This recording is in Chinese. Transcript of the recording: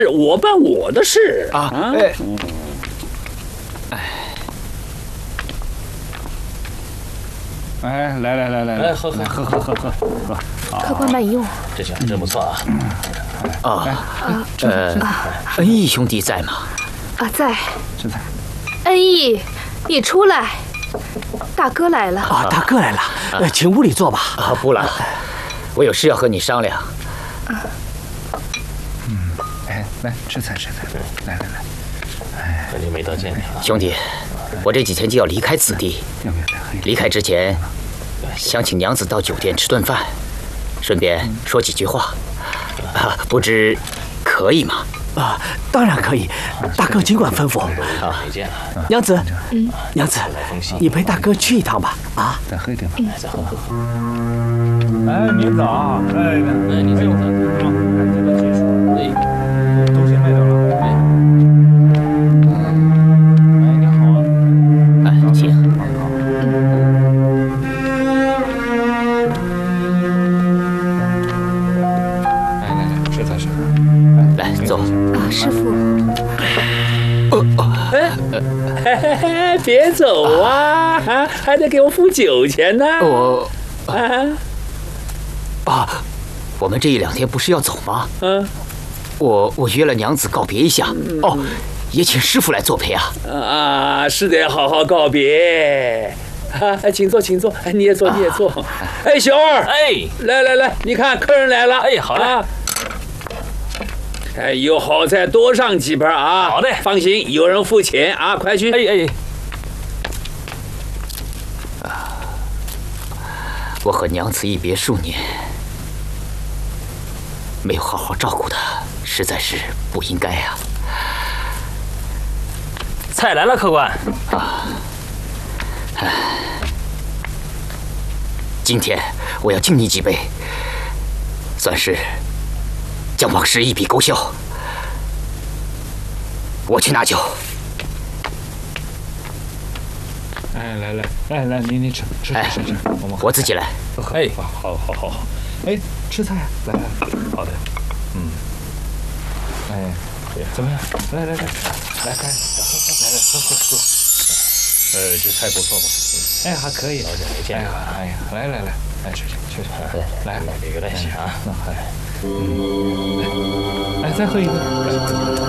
我办我的事啊。 哎，来， 喝。 客官慢用。 这酒真不错啊。 恩义兄弟在吗？ 啊，在。 这才。 恩义，你出来，大哥来了。 啊，大哥来了，请屋里坐吧。 啊，不了，我有事要和你商量。 哎，来吃菜，来。 很久没得见你了， 兄弟，我这几天就要离开此地。 要不要再喝一点？ 离开之前，想请娘子到酒店吃顿饭，顺便说几句话。啊，不知可以吗？ 啊，当然可以，大哥尽管吩咐。 没见了。 娘子，娘子，你陪大哥去一趟吧。啊， 再喝一点吧。 再喝。 哎，您早。哎， 你早。 这个结束。 哎， 东西卖掉了。你好啊。 哎，请。 来，吃菜。 来，坐。 啊，师傅。 别走啊！还得给我付酒钱呢。 我们这一两天不是要走吗？我约了娘子告别一下。哦，也请师傅来作陪啊。 啊，是得好好告别。请坐。你也坐。哎，小二，来，你看客人来了。 哎，好嘞。 哎，有好菜多上几盘啊！ 好的， 放心，有人付钱啊，快去。 我和娘子一别数年，没有好好照顾她，实在是不应该啊。 菜来了，客官。 今天我要敬你几杯，算是将往事一笔勾销。我去拿酒。 来，您吃， 我自己来。 哎，好。哎，吃菜，来，好的，哎，怎么样？来，喝，这菜不错吧？哎，还可以。 老久没见了。 哎呀，来，吃，来， 别客气啊。 那还，来，再喝一个。